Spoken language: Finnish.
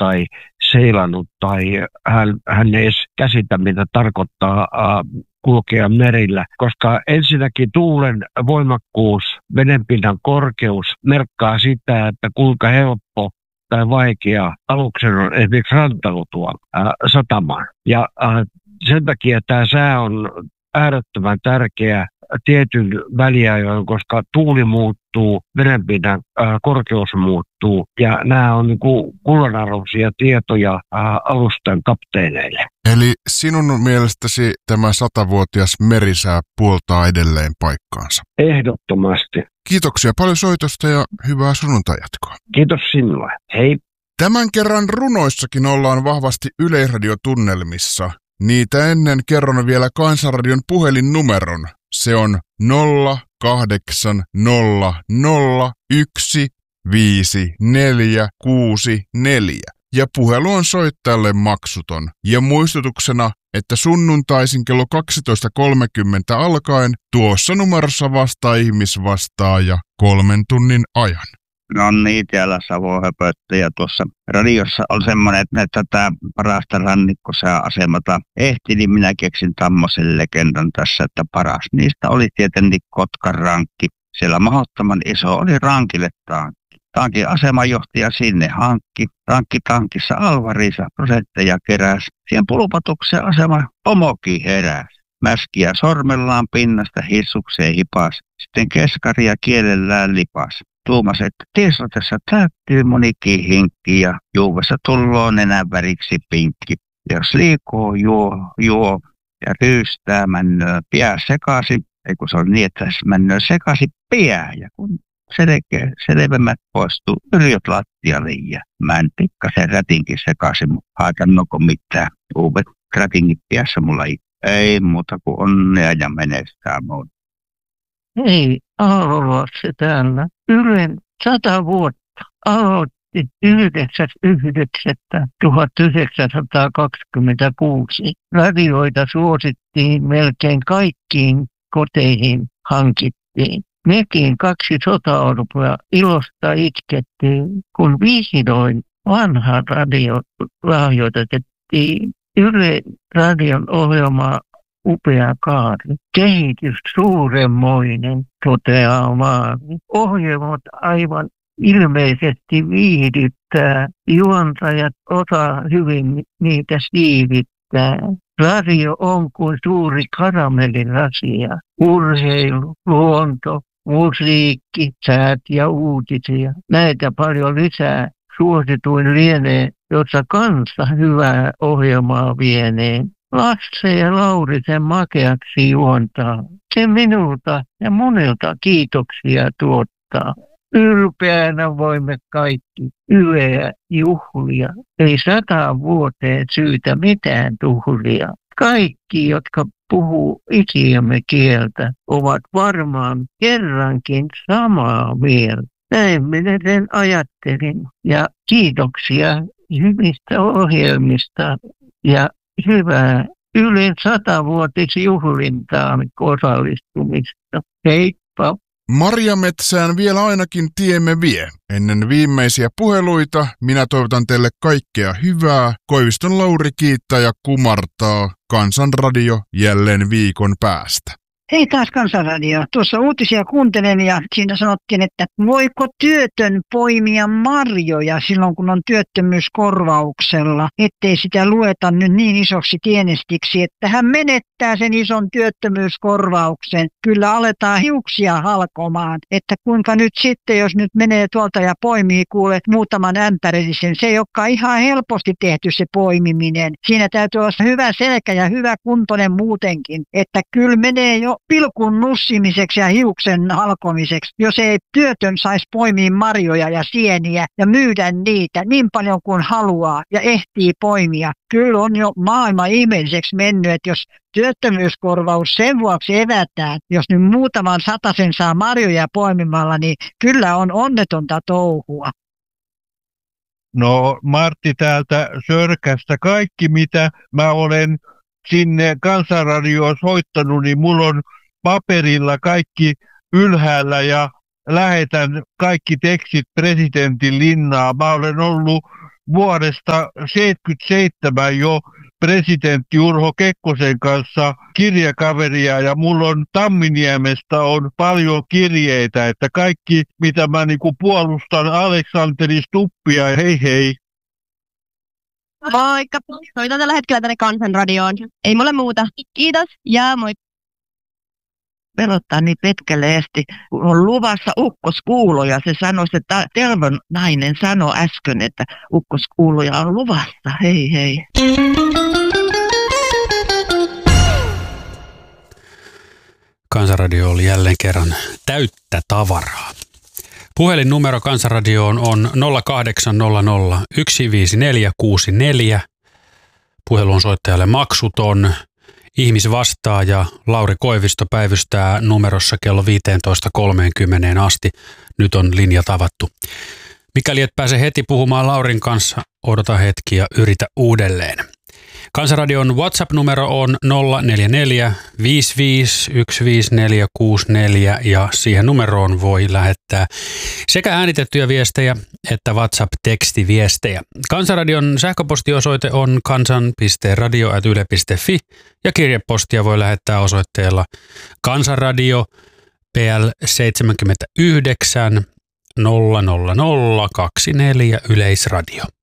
tai seilannut tai hän ei edes käsitä, mitä tarkoittaa kulkea merillä, koska ensinnäkin tuulen voimakkuus, vedenpinnan korkeus merkkaa sitä, että kuinka helppo tai vaikea aluksen on esimerkiksi rantautua satamaan. Ja sen takia tämä sää on äärettömän tärkeä tietyn väliajoin, koska tuuli muuttuu, vedenpinnan korkeus muuttuu, ja nämä on niin kuin kullanarvoisia tietoja alusten kapteeneille. Eli sinun mielestäsi tämä 100-vuotias merisää puoltaa edelleen paikkaansa? Ehdottomasti. Kiitoksia paljon soitosta ja hyvää sunnuntai-jatkoa. Kiitos sinulle. Hei. Tämän kerran runoissakin ollaan vahvasti Yleisradiotunnelmissa. Niitä ennen kerron vielä Kansanradion puhelinnumeron. Se on 0800155464 ja puhelu on soittajalle maksuton. Ja muistutuksena, että sunnuntaisin kello 12.30 alkaen tuossa numerossa vastaa ihmisvastaaja 3 tunnin ajan. No niin, täällä Savo höpötti ja tuossa radiossa on semmoinen, että tätä parasta rannikkosääasemata ehti, niin minä keksin tämmöisen legendan tässä, että paras niistä oli tietenkin Kotkan rankki. Siellä mahdottoman iso oli rankille tankki. Tankin asemajohtaja sinne hankki. Tankissa alvariisa prosentteja keräsi. Siihen pulpatukseen asema pomokin heräsi. Mäskiä sormellaan pinnasta hissukseen hipas. Sitten keskaria kielellään lipas. Tuumas, että tiesotessa täyttyy monikin hinkki ja juuvessa tulloo nenän väriksi pinkki. Jos liikoo, juo ja ryystää männöä piää sekaisin. Ei kun se on niin, että männöä sekaisin piää. Ja kun selvemmät poistuu, yrjot lattialle ja mä en pikkasen rätinkin sekaisin, mutta haitannoko mitään. Uudet rätingit piässä mulla ei muuta kuin onnea ja menestää muuta. Hei, Aalolassa täällä. Ylen 100 vuotta aloitti 9.9.1926. Radioita suosittiin melkein kaikkiin koteihin hankittiin. Mekin 2 sotaorpoa ilosta itkettiin, kun vihdoin vanha radio lahjoitettiin. Yle radion ohjelma upea kaari. Kehitys suuremmoinen, toteaa Maari. Ohjelmat aivan ilmeisesti viihdyttää. Juontajat osaa hyvin niitä siivittää. Radio on kuin suuri karamellirasia. Urheilu, luonto, musiikki, säät ja uutisia. Näitä paljon lisää. Suosituin lienee, jossa kansa hyvää ohjelmaa vienee. Lasse ja Lauri sen makeaksi juontaa. Se minulta ja monilta kiitoksia tuottaa. Ylpeänä voimme kaikki Yleä juhlia. Ei 100 vuoteen syytä mitään tuhlia. Kaikki, jotka puhuu isiämme kieltä, ovat varmaan kerrankin samaa mieltä. Näin minä sen ajattelin. Ja kiitoksia hyvistä ohjelmista ja hyvää Ylen 100-vuotisjuhlintaan osallistumista. Heippa! Marjametsään vielä ainakin tiemme vie. Ennen viimeisiä puheluita minä toivotan teille kaikkea hyvää. Koiviston Lauri kiittää ja kumartaa. Kansanradio jälleen viikon päästä. Hei taas Kansanradio. Tuossa uutisia kuuntelen ja siinä sanottiin, että voiko työtön poimia marjoja silloin, kun on työttömyyskorvauksella, ettei sitä lueta nyt niin isoksi tienestiksi, että hän menettää sen ison työttömyyskorvauksen. Kyllä aletaan hiuksia halkomaan, että kuinka nyt sitten, jos nyt menee tuolta ja poimii kuule muutaman ämpärillisen, se ei olekaan ihan helposti tehty se poimiminen. Siinä täytyy olla hyvä selkä ja hyvä kuntoinen muutenkin, että kyllä menee jo pilkun nussimiseksi ja hiuksen halkomiseksi, jos ei työtön saisi poimia marjoja ja sieniä ja myydä niitä niin paljon kuin haluaa ja ehtii poimia. Kyllä on jo maailman ihmeelliseksi mennyt, että jos työttömyyskorvaus sen vuoksi evätään, jos nyt muutaman satasen saa marjoja poimimalla, niin kyllä on onnetonta touhua. No Martti täältä Sörkästä. Kaikki mitä mä olen sinne Kansanradioon soittanut, niin mulla on paperilla kaikki ylhäällä ja lähetän kaikki tekstit presidentin linnaa. Mä olen ollut vuodesta 1977 jo presidentti Urho Kekkosen kanssa kirjakaveria ja mulla on Tamminiemestä on paljon kirjeitä, että kaikki mitä mä niinku puolustan Aleksanteri Stubbia, hei hei. Moikka, soitan tällä hetkellä tänne Kansanradioon. Ei mulle muuta. Kiitos ja moi. Pelottaa niin petkeleesti, kun on luvassa ukkoskuuloja. Se sanoi, että Tervon nainen sanoi äsken, että ukkoskuuloja on luvassa. Hei hei. Kansanradio oli jälleen kerran täyttä tavaraa. Puhelinnumero Kansanradioon on 0800 15464. Puhelun soittajalle maksuton. Ihmisvastaaja Lauri Koivisto päivystää numerossa kello 15.30 asti. Nyt on linjat avattu. Mikäli et pääse heti puhumaan Laurin kanssa, odota hetki ja yritä uudelleen. Kansanradion WhatsApp-numero on 044 55 15464 ja siihen numeroon voi lähettää sekä äänitettyjä viestejä että WhatsApp-tekstiviestejä. Kansanradion sähköpostiosoite on kansan.radio@yle.fi ja kirjepostia voi lähettää osoitteella Kansanradio PL 79 00024 Yleisradio.